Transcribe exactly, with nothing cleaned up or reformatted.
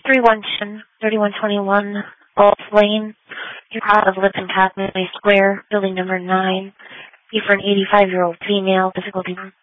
three one one zero, three one two one Gulf Lane, you're out of Lipton Path, Midway Square, building number nine. Be for an eighty-five-year-old female, difficulty